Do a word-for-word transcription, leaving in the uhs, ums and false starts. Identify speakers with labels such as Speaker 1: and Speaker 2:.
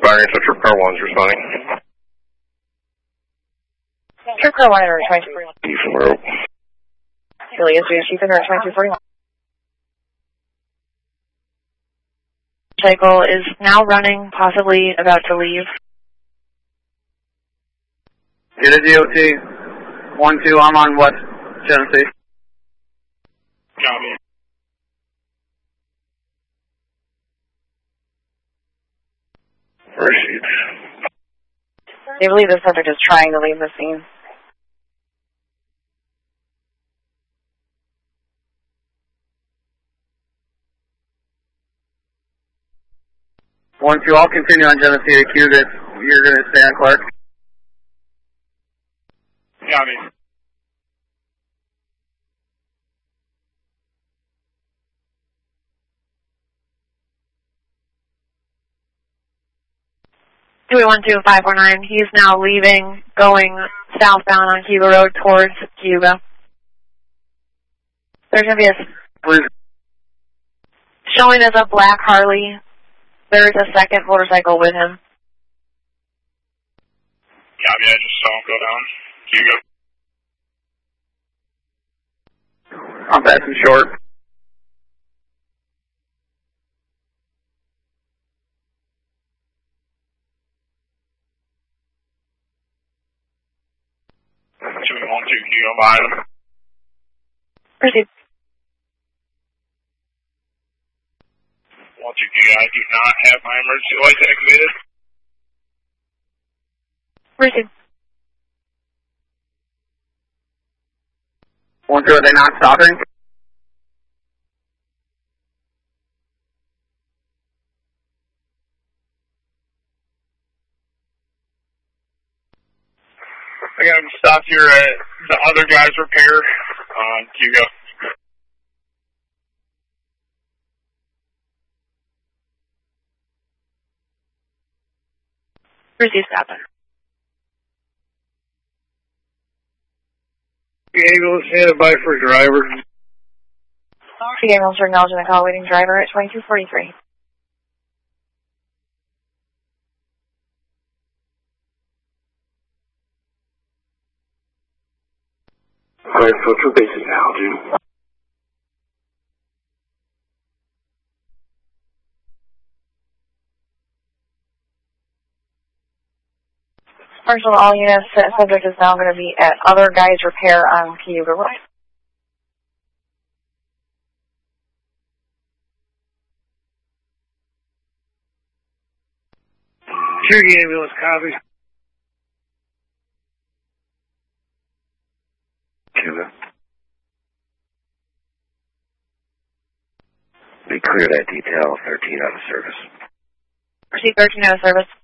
Speaker 1: binary, so Trip Car one's responding.
Speaker 2: Trip Car one, Area twenty-two forty-one.
Speaker 1: D four.
Speaker 2: Really is due to Chief in Area twenty-two forty-one. Cycle is now running, possibly about to leave.
Speaker 3: Get a D O T. one two, I'm on West Genesee.
Speaker 1: Copy. Received.
Speaker 2: They believe the subject is trying to leave the scene.
Speaker 3: one two, I'll continue on Genesee to Q this. You're going to stay on Clark.
Speaker 1: Copy.
Speaker 2: two eight one two five four nine, he's now leaving, going southbound on Cuba Road towards Cuba. There's going to be a...
Speaker 3: Please.
Speaker 2: Showing as a black Harley. There is a second motorcycle with him.
Speaker 1: Copy, I just saw him go down. Cuba.
Speaker 3: I'm passing short.
Speaker 1: two one two, Cuba behind him.
Speaker 2: Proceed.
Speaker 1: one two, Cuba, I do not have my emergency lights activated.
Speaker 2: Proceed.
Speaker 3: one two, are they not stopping?
Speaker 1: I got him stopped here at the other guy's repair on Cuba.
Speaker 2: Proceed stopping.
Speaker 1: The ambulance handed by for driver.
Speaker 2: The ambulance are acknowledging the call, waiting driver at twenty-two forty-three.
Speaker 1: Alright, so true basic now, dude.
Speaker 2: Marshal, all units, subject is now going to be at other guy's repair on Cuba Road.
Speaker 1: Cherokee ambulance, copy. Cuba. We clear that detail, thirteen out of service.
Speaker 2: Proceed thirteen out of service.